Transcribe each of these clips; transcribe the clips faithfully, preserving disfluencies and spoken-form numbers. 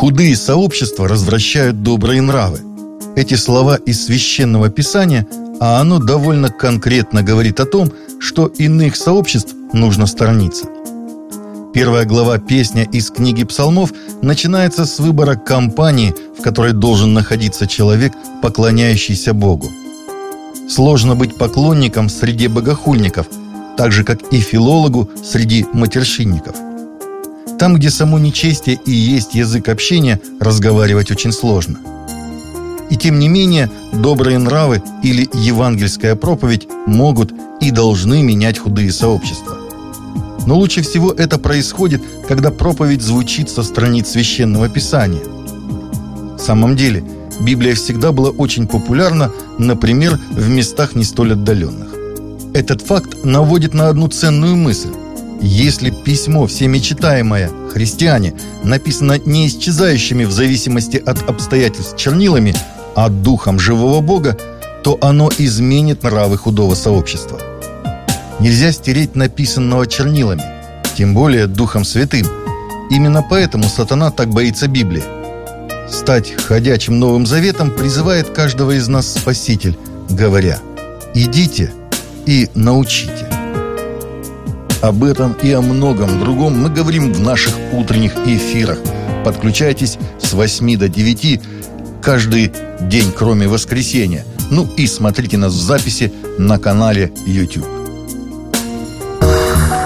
Худые сообщества развращают добрые нравы. Эти слова из Священного Писания, а оно довольно конкретно говорит о том, что иных сообществ нужно сторониться. Первая глава «Песня» из книги Псалмов начинается с выбора компании, в которой должен находиться человек, поклоняющийся Богу. Сложно быть поклонником среди богохульников, так же, как и филологу среди матерщинников. Там, где само нечестие и есть язык общения, разговаривать очень сложно. И тем не менее, добрые нравы или евангельская проповедь могут и должны менять худые сообщества. Но лучше всего это происходит, когда проповедь звучит со страниц Священного Писания. В самом деле, Библия всегда была очень популярна, например, в местах не столь отдаленных. Этот факт наводит на одну ценную мысль. Если письмо, всеми читаемое, христиане, написано не исчезающими в зависимости от обстоятельств чернилами, а духом живого Бога, то оно изменит нравы худого сообщества. Нельзя стереть написанного чернилами, тем более Духом Святым. Именно поэтому сатана так боится Библии. Стать ходячим Новым Заветом призывает каждого из нас Спаситель, говоря: «Идите и научите». Об этом и о многом другом мы говорим в наших утренних эфирах. Подключайтесь с восьми до девяти каждый день, кроме воскресенья. Ну и смотрите нас в записи на канале YouTube.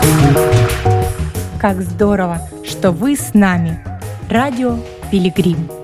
Как здорово, что вы с нами. Радио Пилигрим.